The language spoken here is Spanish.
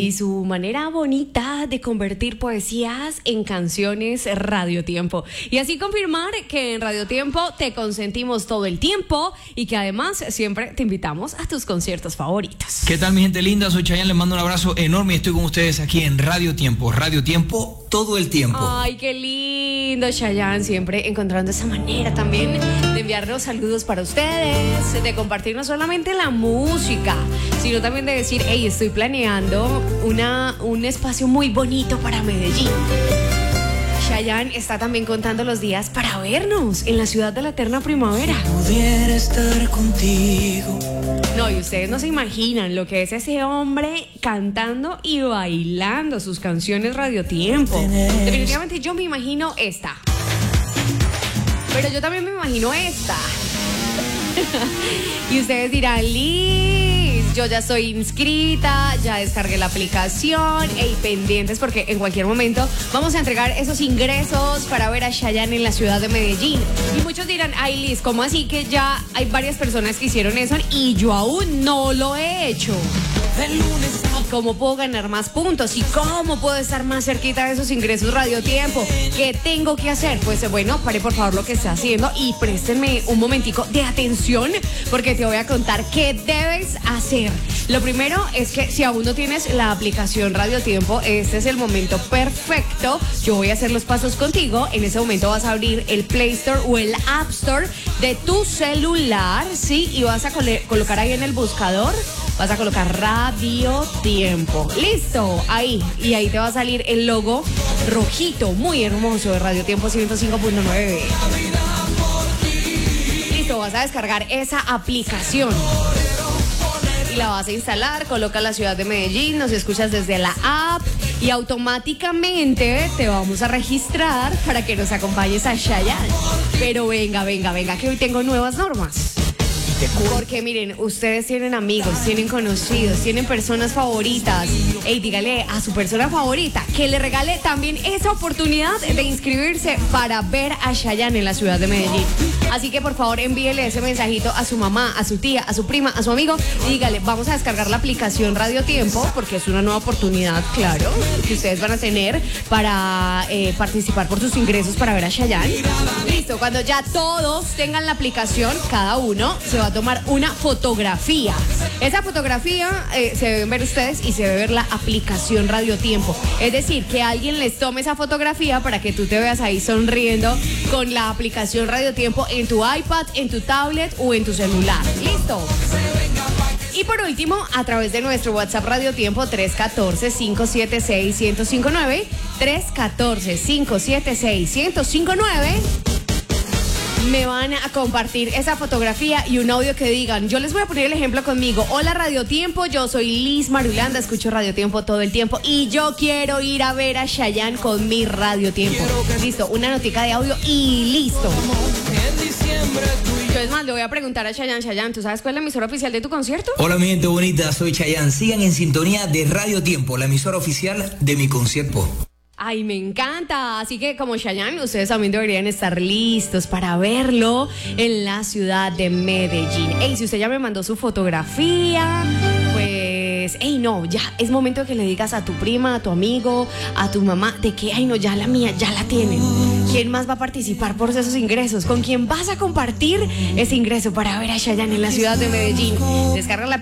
y su manera bonita de convertir poesías en canciones Radio Tiempo. Y así confirmar que en Radio Tiempo te consentimos todo el tiempo y que además siempre te invitamos a tus conciertos favoritos. ¿Qué tal, mi gente linda? Soy Chayanne, les mando un abrazo enorme y estoy con ustedes aquí en Radio Tiempo. Radio Tiempo todo el tiempo. Ay, qué lindo, Chayanne, siempre encontrando esa manera también de enviarnos saludos para ustedes, de compartir no solamente la música, sino también de decir, hey, estoy planeando un espacio muy bonito para Medellín. Chayanne está también contando los días para vernos en la ciudad de la eterna primavera. Si pudiera estar contigo. No, y ustedes no se imaginan lo que es ese hombre cantando y bailando sus canciones Radio Tiempo. Definitivamente yo me imagino esta. Pero yo también me imagino esta. Y ustedes dirán, Liz, yo ya estoy inscrita, ya descargué la aplicación, pendientes porque en cualquier momento vamos a entregar esos ingresos para ver a Chayanne en la ciudad de Medellín. Y muchos dirán, ay, Liz, ¿cómo así que ya hay varias personas que hicieron eso y yo aún no lo he hecho? ¿Y cómo puedo ganar más puntos? ¿Y cómo puedo estar más cerquita de esos ingresos Radio Tiempo? ¿Qué tengo que hacer? Pues bueno, pare por favor lo que está haciendo y préstenme un momentico de atención porque te voy a contar qué debes hacer. Lo primero es que si aún no tienes la aplicación Radio Tiempo, este es el momento perfecto. Yo voy a hacer los pasos contigo. En ese momento vas a abrir el Play Store o el App Store de tu celular, ¿sí? Y vas a colocar ahí en el buscador, vas a colocar Radio Tiempo. ¡Listo! Ahí. Y ahí te va a salir el logo rojito, muy hermoso de Radio Tiempo 105.9. Listo, vas a descargar esa aplicación. Y la vas a instalar, coloca la ciudad de Medellín, nos escuchas desde la app y automáticamente te vamos a registrar para que nos acompañes a Chayanne. Pero venga, que hoy tengo nuevas normas. Porque miren, ustedes tienen amigos, tienen conocidos, tienen personas favoritas. Dígale a su persona favorita que le regale también esa oportunidad de inscribirse para ver a Chayanne en la ciudad de Medellín. Así que por favor envíele ese mensajito a su mamá, a su tía, a su prima, a su amigo y dígale, vamos a descargar la aplicación Radio Tiempo porque es una nueva oportunidad, claro, que ustedes van a tener para participar por sus ingresos para ver a Chayanne. Listo, cuando ya todos tengan la aplicación, cada uno se va a tomar una fotografía. Esa fotografía se deben ver ustedes y se debe ver la aplicación Radio Tiempo. Es decir, que alguien les tome esa fotografía para que tú te veas ahí sonriendo con la aplicación Radio Tiempo en tu iPad, en tu tablet o en tu celular. ¿Listo? Y por último, a través de nuestro WhatsApp Radio Tiempo 314-576-1059, 314-576-1059, me van a compartir esa fotografía y un audio que digan, yo les voy a poner el ejemplo conmigo. Hola Radio Tiempo, yo soy Liz Marulanda, escucho Radio Tiempo todo el tiempo y yo quiero ir a ver a Chayanne con mi Radio Tiempo. Listo, una notica de audio y listo. Entonces más, le voy a preguntar a Chayanne, ¿tú sabes cuál es la emisora oficial de tu concierto? Hola, mi gente bonita, soy Chayanne. Sigan en sintonía de Radio Tiempo, la emisora oficial de mi concierto. Ay, me encanta. Así que como Chayanne, ustedes también deberían estar listos para verlo en la ciudad de Medellín. Si usted ya me mandó su fotografía, pues, no, ya es momento de que le digas a tu prima, a tu amigo, a tu mamá, de que, no, ya la mía, ya la tienen. ¿Quién más va a participar por esos ingresos? ¿Con quién vas a compartir ese ingreso para ver a Chayanne en la ciudad de Medellín? Descarga la